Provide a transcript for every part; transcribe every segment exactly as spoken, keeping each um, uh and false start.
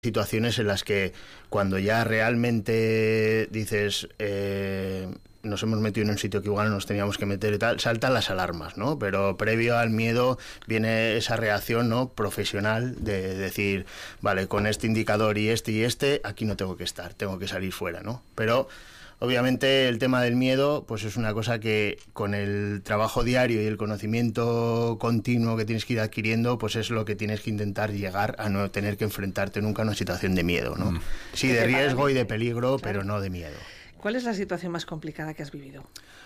situaciones en las que cuando ya realmente dices eh, nos hemos metido en un sitio que igual no nos teníamos que meter y tal, saltan las alarmas, ¿no? Pero previo al miedo viene esa reacción, ¿no?, profesional de decir, vale, con este indicador y este y este, aquí no tengo que estar, tengo que salir fuera, ¿no? Pero obviamente el tema del miedo pues es una cosa que con el trabajo diario y el conocimiento continuo que tienes que ir adquiriendo, pues es lo que tienes que intentar llegar a no tener que enfrentarte nunca a una situación de miedo, ¿no? Mm. Sí, de riesgo y de peligro, claro, pero no de miedo. ¿Cuál es la situación más complicada que has vivido?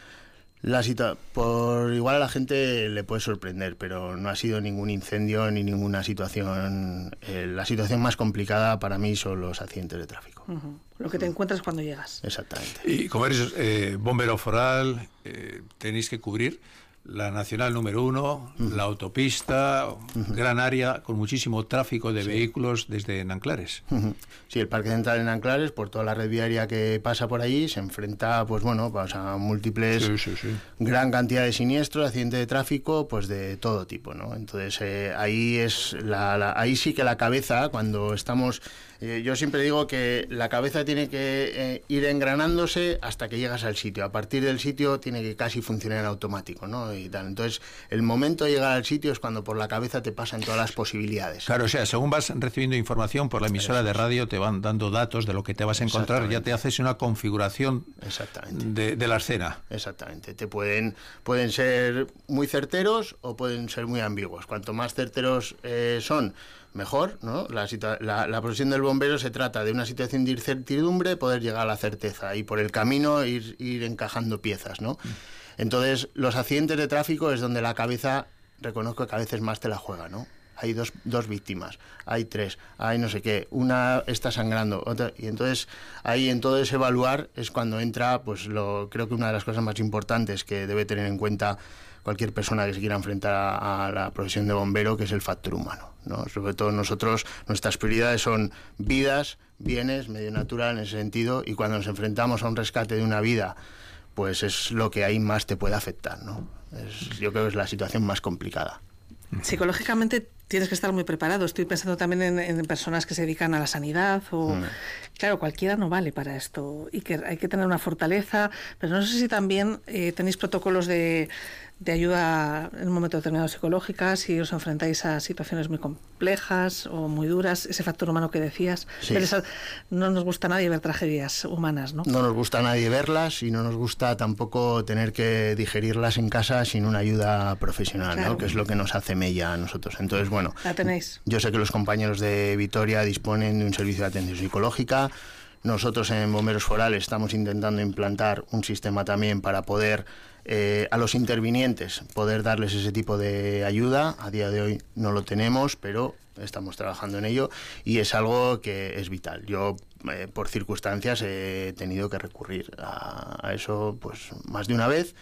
La situa- por igual a la gente le puede sorprender, pero no ha sido ningún incendio ni ninguna situación. Eh, la situación más complicada para mí son los accidentes de tráfico. Uh-huh. Lo que te encuentras cuando llegas. Exactamente. Y como eres eh, bombero foral, eh, tenéis que cubrir la nacional número uno, uh-huh. la autopista, uh-huh. gran área con muchísimo tráfico de sí. vehículos desde Nanclares. Uh-huh. Sí, el Parque Central en Nanclares, por toda la red viaria que pasa por allí, se enfrenta, pues bueno, pues a múltiples, sí, sí, sí. gran cantidad de siniestros, accidentes de tráfico, pues de todo tipo, ¿no? Entonces eh, ahí es la, la, ahí sí que la cabeza, cuando estamos, eh, yo siempre digo que la cabeza tiene que eh, ir engranándose hasta que llegas al sitio. A partir del sitio tiene que casi funcionar en automático, ¿no? Y tal. Entonces, el momento de llegar al sitio es cuando por la cabeza te pasan todas las posibilidades. Claro, o sea, según vas recibiendo información por la emisora Eso. de radio, te van dando datos de lo que te vas a encontrar, ya te haces una configuración Exactamente. De, de la escena. Exactamente. Te pueden, pueden ser muy certeros o pueden ser muy ambiguos. Cuanto más certeros eh, son, mejor, ¿no? La, situa- la, la profesión del bombero se trata de una situación de incertidumbre, poder llegar a la certeza y por el camino ir, ir encajando piezas, ¿no? Mm. Entonces, los accidentes de tráfico es donde la cabeza, reconozco que a veces más te la juega, ¿no? Hay dos, dos víctimas, hay tres, hay no sé qué, una está sangrando, otra, y entonces ahí en todo ese evaluar es cuando entra, pues lo creo que una de las cosas más importantes que debe tener en cuenta cualquier persona que se quiera enfrentar a, a la profesión de bombero, que es el factor humano, ¿no? Sobre todo nosotros, nuestras prioridades son vidas, bienes, medio natural en ese sentido, y cuando nos enfrentamos a un rescate de una vida, pues es lo que ahí más te puede afectar, ¿no? Es, yo creo que es la situación más complicada. Psicológicamente tienes que estar muy preparado. Estoy pensando también en, en personas que se dedican a la sanidad o... Mm. Claro, cualquiera no vale para esto y que hay que tener una fortaleza, pero no sé si también eh, tenéis protocolos de, de ayuda en un momento determinado psicológica, si os enfrentáis a situaciones muy complejas o muy duras, ese factor humano que decías. Sí. Esa, no nos gusta a nadie ver tragedias humanas, ¿no? No nos gusta a nadie verlas y no nos gusta tampoco tener que digerirlas en casa sin una ayuda profesional, claro, ¿no? Que es lo que nos hace mella a nosotros. Entonces, bueno, la tenéis. Yo sé que los compañeros de Vitoria disponen de un servicio de atención psicológica. Nosotros en Bomberos Forales estamos intentando implantar un sistema también para poder eh, a los intervinientes poder darles ese tipo de ayuda. A día de hoy no lo tenemos, pero estamos trabajando en ello y es algo que es vital. Yo eh, por circunstancias he tenido que recurrir a, a eso pues más de una vez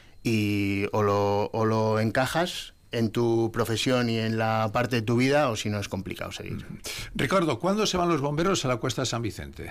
y o lo, o lo encajas en tu profesión y en la parte de tu vida, o si no es complicado seguir. Ricardo, ¿cuándo se van los bomberos a la Cuesta de San Vicente?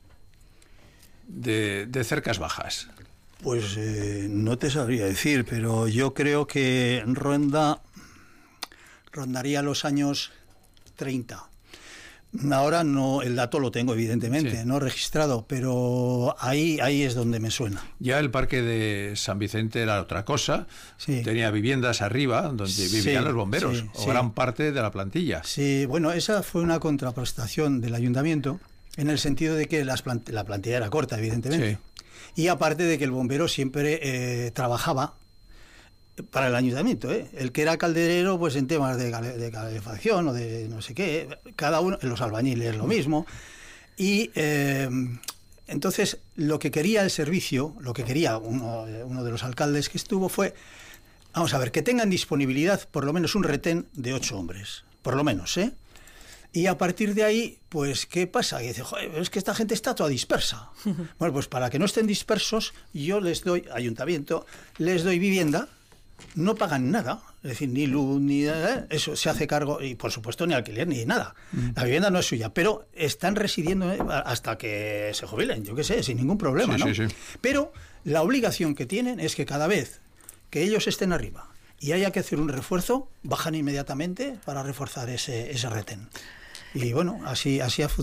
De, de Cercas Bajas. Pues eh, no te sabría decir, pero yo creo que ronda rondaría los años treinta. Ahora no, el dato lo tengo evidentemente, sí, no registrado, pero ahí ahí es donde me suena. Ya el parque de San Vicente era otra cosa, sí, tenía viviendas arriba donde sí, vivían los bomberos, sí, o sí, gran parte de la plantilla. Sí, bueno, esa fue una contraprestación del ayuntamiento, en el sentido de que las plant- la plantilla era corta, evidentemente, sí, y aparte de que el bombero siempre eh, trabajaba para el ayuntamiento, ¿eh? El que era calderero, pues en temas de, cale, de calefacción o de no sé qué, cada uno, los albañiles lo mismo, y eh, entonces lo que quería el servicio, lo que quería uno, uno de los alcaldes que estuvo fue, vamos a ver, que tengan disponibilidad por lo menos un retén de ocho hombres, por lo menos, ¿eh? Y a partir de ahí, pues, ¿qué pasa? Y dice, joder, es que esta gente está toda dispersa. Bueno, pues para que no estén dispersos, yo les doy, ayuntamiento, les doy vivienda, no pagan nada, es decir, ni luz, ni nada, eso se hace cargo, y por supuesto ni alquiler, ni nada. La vivienda no es suya, pero están residiendo hasta que se jubilen, yo qué sé, sin ningún problema, sí, ¿no? Sí, sí. Pero la obligación que tienen es que cada vez que ellos estén arriba y haya que hacer un refuerzo, bajan inmediatamente para reforzar ese, ese retén. Y bueno, así, así ha funcionado.